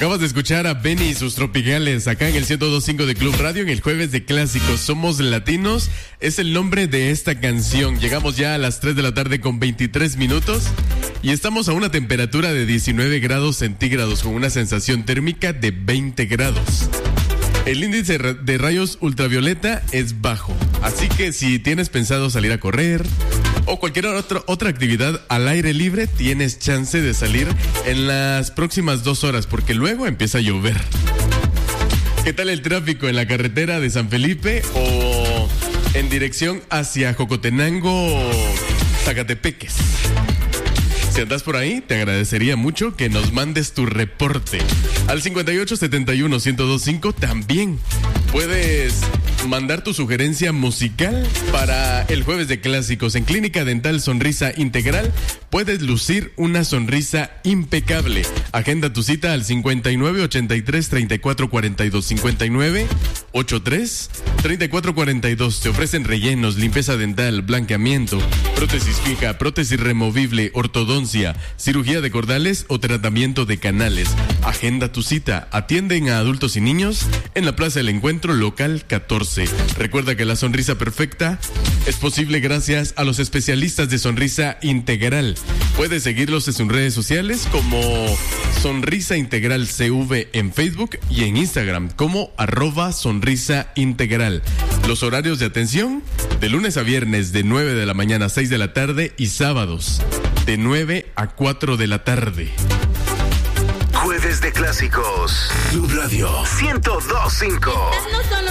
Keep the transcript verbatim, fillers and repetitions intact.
Acabas de escuchar a Benny y sus tropicales acá en el ciento dos punto cinco de Club Radio en el jueves de clásicos. Somos latinos, es el nombre de esta canción. Llegamos ya a las tres de la tarde con veintitrés minutos y estamos a una temperatura de diecinueve grados centígrados con una sensación térmica de veinte grados. El índice de rayos ultravioleta es bajo, así que si tienes pensado salir a correr o cualquier otra, otra actividad al aire libre, tienes chance de salir en las próximas dos horas, porque luego empieza a llover. ¿Qué tal el tráfico en la carretera de San Felipe o en dirección hacia Jocotenango o Zacatepeques? Si andas por ahí, te agradecería mucho que nos mandes tu reporte al cincuenta y ocho setenta y uno ciento veinticinco. También puedes mandar tu sugerencia musical para el jueves de clásicos. En Clínica Dental Sonrisa Integral puedes lucir una sonrisa impecable. Agenda tu cita al cincuenta y nueve ochenta y tres treinta y cuatro cuarenta y dos. cincuenta y nueve ochenta y tres treinta y cuatro cuarenta y dos. Te ofrecen rellenos, limpieza dental, blanqueamiento, prótesis fija, prótesis removible, ortodoncia, cirugía de cordales o tratamiento de canales. Agenda tu cita. Atienden a adultos y niños en la Plaza del Encuentro, local catorce. Recuerda que la sonrisa perfecta es posible gracias a los especialistas de Sonrisa Integral. Puedes seguirlos en sus redes sociales como Sonrisa Integral C V en Facebook y en Instagram como arroba Sonrisa Integral. Los horarios de atención de lunes a viernes de nueve de la mañana a seis de la tarde y sábados de nueve a cuatro de la tarde. Jueves de clásicos. Club Radio ciento dos punto cinco.